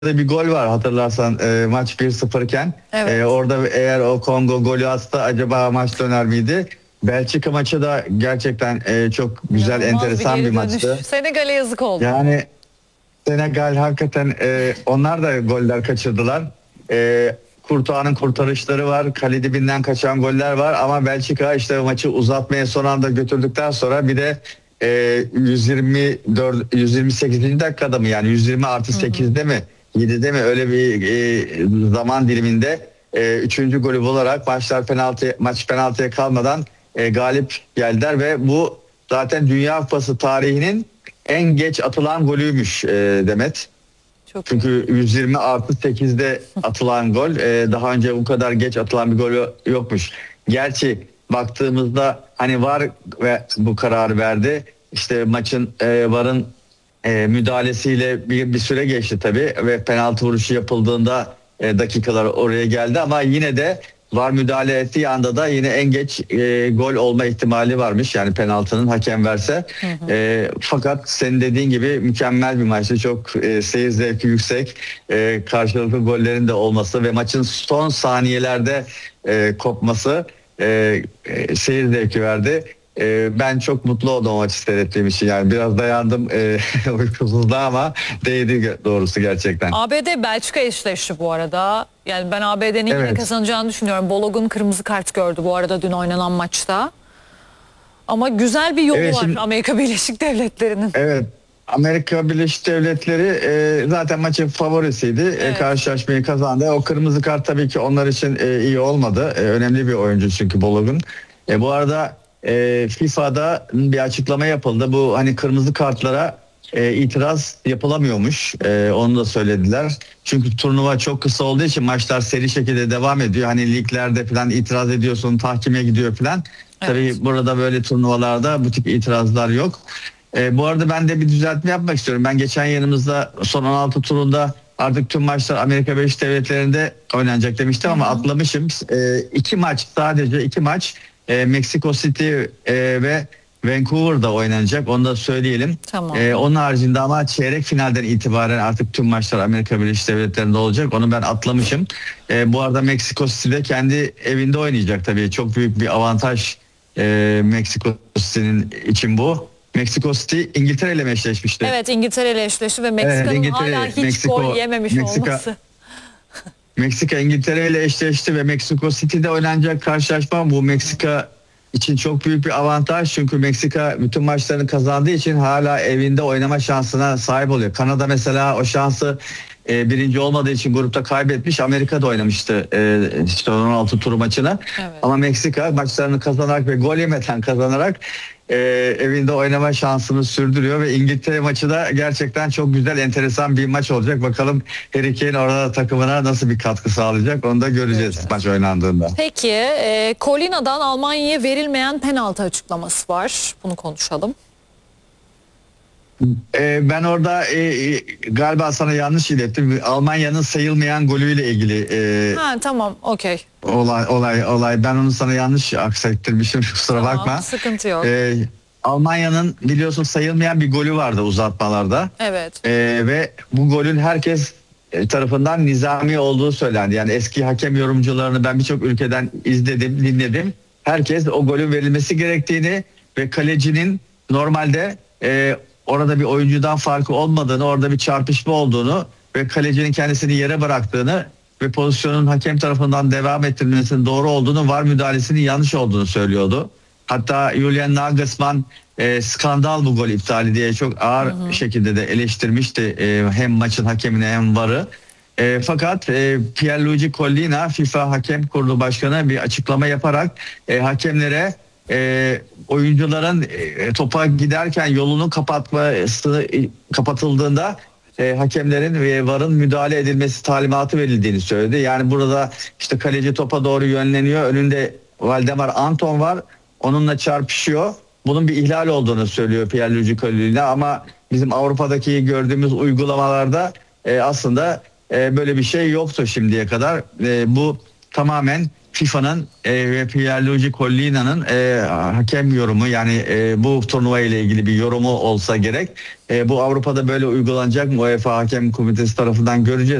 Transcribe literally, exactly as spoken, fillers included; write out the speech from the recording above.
bir gol var hatırlarsan e, maç bir sıfır iken Evet. e, orada eğer o Kongo golü atsa acaba maç döner miydi? Belçika maçı da gerçekten e, çok güzel, İnanılmaz enteresan bir, geri bir dönüş. maçtı. Senegal'e yazık oldu. Yani Senegal hakikaten e, onlar da goller kaçırdılar. E, Courtois'ın kurtarışları var, kale dibinden kaçan goller var ama Belçika işte maçı uzatmaya son anda götürdükten sonra bir de e, yüz yirmi dört yüz yirmi sekizinci dakikada mı yani yüz yirmi artı sekizde mi yedide mi öyle bir e, zaman diliminde e, üçüncü golü bularak maçlar penaltı maç penaltıya kalmadan e, galip geldiler ve bu zaten Dünya Kupası tarihinin en geç atılan golüymüş e, Demet. Çok iyi. Çünkü yüz yirmi artı sekizde atılan gol e, daha önce bu kadar geç atılan bir gol yokmuş. Gerçi baktığımızda hani VAR ve bu kararı verdi. İşte maçın e, VAR'ın e, müdahalesiyle bir, bir süre geçti tabii ve penaltı vuruşu yapıldığında e, dakikalar oraya geldi ama yine de VAR müdahale ettiği anda da yine en geç e, gol olma ihtimali varmış. Yani penaltının hakem verse. Hı hı. E, fakat senin dediğin gibi mükemmel bir maçtı. Çok e, seyir zevki yüksek. E, karşılıklı gollerin de olması ve maçın son saniyelerde e, kopması e, e, seyir zevki verdi. E, ben çok mutlu oldum o maçı seyrettiğim için. Yani biraz dayandım e, uykusuzluğa ama değdi doğrusu gerçekten. A B D Belçika eşleşti bu arada. Yani ben A B D'nin Evet. yine kazanacağını düşünüyorum. Balogun kırmızı kart gördü bu arada dün oynanan maçta. Ama güzel bir yolu Evet, var şimdi- Amerika Birleşik Devletleri'nin. Evet. Amerika Birleşik Devletleri e, zaten maçın favorisiydi. E, Evet. karşılaşmayı kazandı. O kırmızı kart tabii ki onlar için e, iyi olmadı. E, önemli bir oyuncu çünkü Balogun. E, bu arada e, FIFA'da bir açıklama yapıldı. Bu hani kırmızı kartlara e, itiraz yapılamıyormuş. E, onu da söylediler. Çünkü turnuva çok kısa olduğu için maçlar seri şekilde devam ediyor. Hani liglerde falan itiraz ediyorsun, tahkime gidiyor falan. Evet. Tabii burada böyle turnuvalarda bu tip itirazlar yok. E, bu arada ben de bir düzeltme yapmak istiyorum. Ben geçen yanımızda son on altı turunda artık tüm maçlar Amerika Birleşik Devletleri'nde oynanacak demiştim ama Hı hı. atlamışım. E, iki maç sadece iki maç e, Mexico City e, ve Vancouver'da oynanacak. Onu da söyleyelim. Tamam. E, onun haricinde ama çeyrek finalden itibaren artık tüm maçlar Amerika Birleşik Devletleri'nde olacak. Onu ben atlamışım. E, bu arada Mexico City'de kendi evinde oynayacak tabii. Çok büyük bir avantaj e, Mexico City'nin için bu. Mexico City İngiltere ile mi eşleşmişti? Evet, İngiltere ile eşleşti ve Meksika'nın Evet, İngiltere, hala hiç Meksiko- gol yememiş Meksika- olması. Meksika İngiltere ile eşleşti ve Meksiko City'de oynanacak karşılaşma bu Meksika için çok büyük bir avantaj. Çünkü Meksika bütün maçlarını kazandığı için hala evinde oynama şansına sahip oluyor. Kanada mesela o şansı e, birinci olmadığı için grupta kaybetmiş. Amerika'da oynamıştı e, işte on altı tur maçını. Evet. Ama Meksika maçlarını kazanarak ve gol yemeden kazanarak e, evinde oynama şansını sürdürüyor ve İngiltere maçı da gerçekten çok güzel, enteresan bir maç olacak. Bakalım Harry Kane orada takımına nasıl bir katkı sağlayacak, onu da göreceğiz, Göreceğiz. maç oynandığında. Peki, e, Colina'dan Almanya'ya verilmeyen penaltı açıklaması var. Bunu konuşalım. E, ben orada e, e, galiba sana yanlış ilettim. Almanya'nın sayılmayan golüyle ilgili e, Ha tamam, okey. olay olay olay. Ben onu sana yanlış aksettirmişim. Kusura Tamam, bakma. sıkıntı yok. E, Almanya'nın biliyorsun sayılmayan bir golü vardı uzatmalarda. Evet. Ee, ve bu golün herkes e, tarafından nizami olduğu söylendi. Yani eski hakem yorumcularını ben birçok ülkeden izledim, dinledim. Herkes o golün verilmesi gerektiğini ve kalecinin normalde e, orada bir oyuncudan farkı olmadığını, orada bir çarpışma olduğunu ve kalecinin kendisini yere bıraktığını ve pozisyonun hakem tarafından devam ettirilmesinin doğru olduğunu, VAR müdahalesinin yanlış olduğunu söylüyordu. Hatta Julian Nagelsmann e, skandal bu gol iptali diye çok ağır hı hı. şekilde de eleştirmişti e, hem maçın hakemine hem VAR'ı. E, fakat e, Pierluigi Collina FIFA Hakem Kurulu Başkanı bir açıklama yaparak e, hakemlere e, oyuncuların e, topa giderken yolunu kapatması e, kapatıldığında e, hakemlerin ve VAR'ın müdahale edilmesi talimatı verildiğini söyledi. Yani burada işte kaleci topa doğru yönleniyor. Önünde Valdemar Anton var. Onunla çarpışıyor. Bunun bir ihlal olduğunu söylüyor Pierluigi Collina ama bizim Avrupa'daki gördüğümüz uygulamalarda e, aslında e, böyle bir şey yoktu şimdiye kadar. E, bu tamamen FIFA'nın e, ve Pierluigi Collina'nın e, hakem yorumu, yani e, bu turnuva ile ilgili bir yorumu olsa gerek. E, bu Avrupa'da böyle uygulanacak mı? UEFA Hakem Komitesi tarafından göreceğiz.